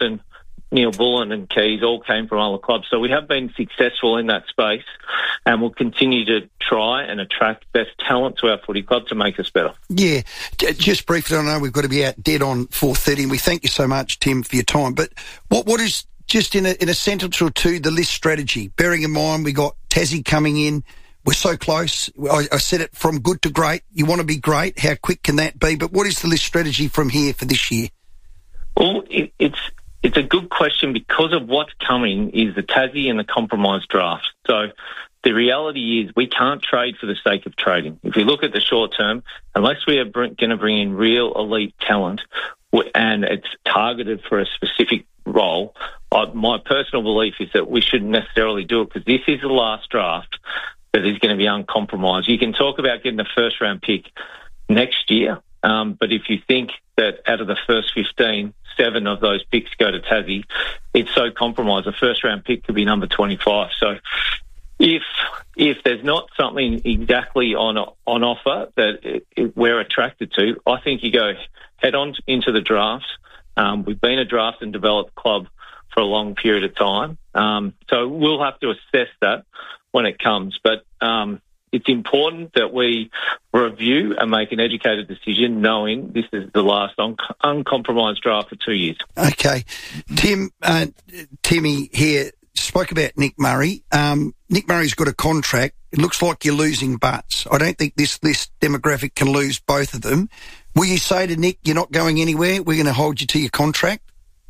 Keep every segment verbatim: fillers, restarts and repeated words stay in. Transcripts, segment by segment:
Austin, Neil Bullen and Keys all came from other clubs. So we have been successful in that space, and we'll continue to try and attract best talent to our footy club to make us better. Yeah, just briefly, I know we've got to be out dead on four thirty, and we thank you so much, Tim, for your time. But what what is, just in a, in a sentence or two, the list strategy? Bearing in mind we got Tassie coming in, we're so close. I, I said it, from good to great. You want to be great. How quick can that be? But what is the list strategy from here for this year? Well, it, it's it's a good question because of what's coming is the Tassie and the compromise draft. So the reality is we can't trade for the sake of trading. If you look at the short term, unless we are going to bring in real elite talent and it's targeted for a specific role, uh, my personal belief is that we shouldn't necessarily do it because this is the last draft that is going to be uncompromised. You can talk about getting a first-round pick next year, um, but if you think that out of the first fifteen, seven of those picks go to Tassie, it's so compromised. A first-round pick could be number twenty-five. So if if there's not something exactly on on offer that it, it, we're attracted to, I think you go head on into the draft. Um, we've been a draft and developed club for a long period of time, um, so we'll have to assess that when it comes. But um, it's important that we review and make an educated decision knowing this is the last un- uncompromised draft for two years. Okay. Tim, uh, Timmy here spoke about Nick Murray. Um, Nick Murray's got a contract. It looks like you're losing butts. I don't think this, this demographic can lose both of them. Will you say to Nick, you're not going anywhere, we're going to hold you to your contract?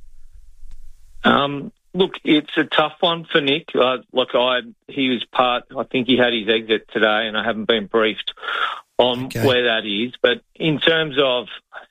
Um, look, it's a tough one for Nick. Uh, look, I he was part, I think he had his exit today, and I haven't been briefed on okay. where that is. But in terms of,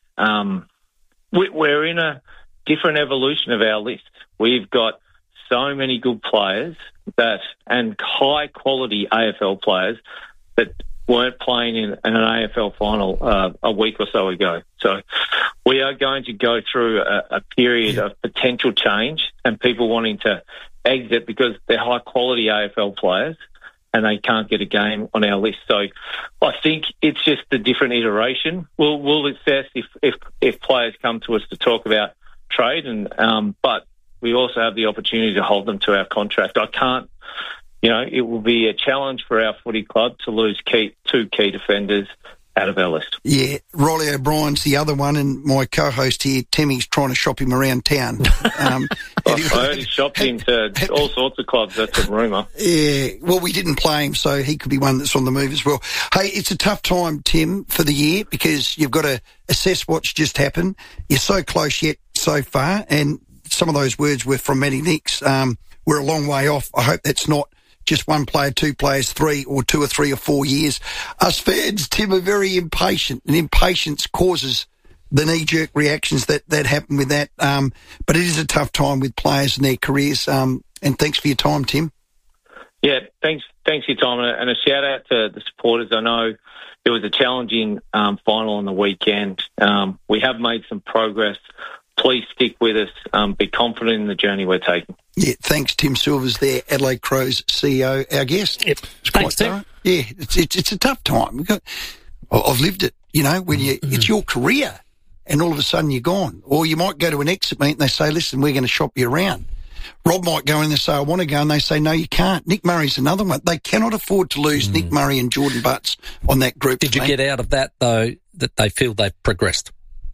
um, we, we're in a different evolution of our list. We've got so many good players that, and high quality A F L players that weren't playing in, in an A F L final uh, a week or so ago. So we are going to go through a, a period yeah. of potential change and people wanting to exit because they're high quality A F L players and they can't get a game on our list. So I think it's just a different iteration. We'll we'll assess if if, if players come to us to talk about trade, and um, but we also have the opportunity to hold them to our contract. I can't, you know, it will be a challenge for our footy club to lose key, two key defenders out of our list. Yeah, Riley O'Brien's the other one, and my co-host here, Timmy's trying to shop him around town. Um, I, I already shopped him to all sorts of clubs, that's a rumour. Yeah, well, we didn't play him, so he could be one that's on the move as well. Hey, it's a tough time, Tim, for the year because you've got to assess what's just happened. You're so close yet so far, and some of those words were from Matty Nicks. Um, we're a long way off. I hope that's not just one player, two players, three or two or three or four years. Us fans, Tim, are very impatient, and impatience causes the knee-jerk reactions that, that happen with that. Um, but it is a tough time with players and their careers. Um, and thanks for your time, Tim. Yeah, thanks thanks for your time. And a shout-out to the supporters. I know it was a challenging um, final on the weekend. Um, we have made some progress. Please stick with us. Um, be confident in the journey we're taking. Yeah, thanks, Tim Silvers there, Adelaide Crows C E O, our guest. Yep. Thanks, Tim. Thorough. Yeah, it's, it's it's a tough time. We've got, I've lived it, you know, when you mm-hmm. it's your career and all of a sudden you're gone. Or you might go to an exit meet and they say, listen, we're going to shop you around. Rob might go in and say, I want to go, and they say, no, you can't. Nick Murray's another one. They cannot afford to lose mm. Nick Murray and Jordan Butts on that group. Did you get out of that, though, that they feel they've progressed?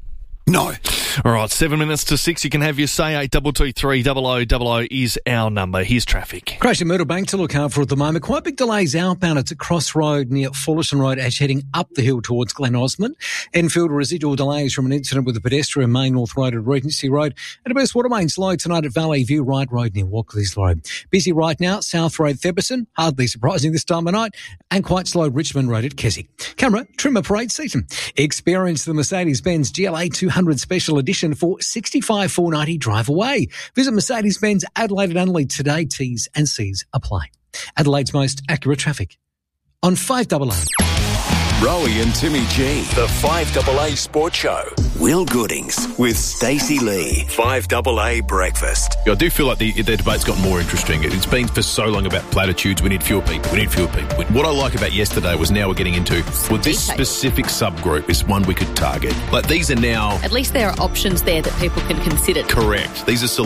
No. All right, seven minutes to six. You can have your say eight double two three double o double o is our number. Here's traffic. Crash at Myrtle Bank to look out for at the moment. Quite big delays outbound. It's at Crossroad near Fullerton Road as heading up the hill towards Glen Osmond. Enfield residual delays from an incident with a pedestrian main North Road at Regency Road. And a burst water main slow tonight at Valley View Right Road near Walkley's Road. Busy right now, South Road Thepperson. Hardly surprising this time of night. And quite slow Richmond Road at Keswick. Camera, Trimmer Parade Season. Experience the Mercedes-Benz G L A two hundred Special Edition for sixty-five thousand four hundred ninety drive away. Visit Mercedes-Benz Adelaide and Adelaide today. T's and C's apply. Adelaide's most accurate traffic on five A A. Rowie and Timmy G, the five A A Sports Show. Will Goodings with Stacey Lee. five A A Breakfast. I do feel like the, the debate's got more interesting. It's been for so long about platitudes. We need fewer people. We need fewer people. What I like about yesterday was now we're getting into, well, this specific subgroup is one we could target. Like, these are now... At least there are options there that people can consider. Correct. These are